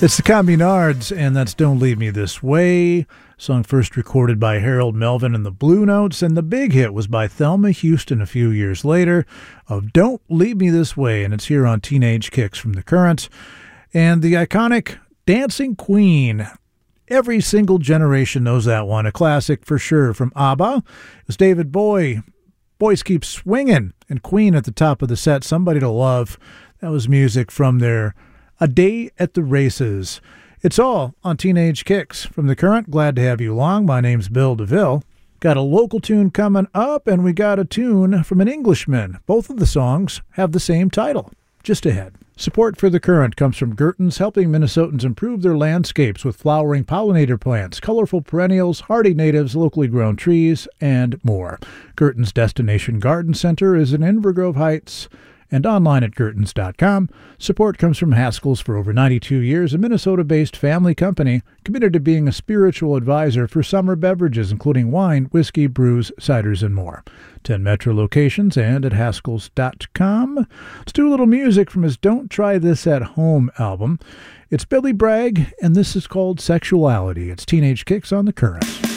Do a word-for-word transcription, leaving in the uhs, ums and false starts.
It's the Communards, and that's Don't Leave Me This Way. Song first recorded by Harold Melvin and the Blue Notes, and the big hit was by Thelma Houston a few years later of Don't Leave Me This Way, and it's here on Teenage Kicks from the Current. And the iconic Dancing Queen. Every single generation knows that one, a classic for sure. From ABBA, it was David Bowie. Boys Keep Swinging, and Queen at the top of the set, Somebody to Love. That was music from their A Day at the Races. It's all on Teenage Kicks from the Current. Glad to have you along. My name's Bill DeVille. Got a local tune coming up, and we got a tune from an Englishman. Both of the songs have the same title. Just ahead. Support for the Current comes from Gertens, helping Minnesotans improve their landscapes with flowering pollinator plants, colorful perennials, hardy natives, locally grown trees, and more. Gertens Destination Garden Center is in Inver Grove Heights, and online at Gertens dot com. Support comes from Haskell's for over ninety-two years, a Minnesota-based family company committed to being a spiritual advisor for summer beverages, including wine, whiskey, brews, ciders, and more. Ten Metro locations and at Haskells dot com. Let's do a little music from his Don't Try This at Home album. It's Billy Bragg, and this is called Sexuality. It's Teenage Kicks on the Current.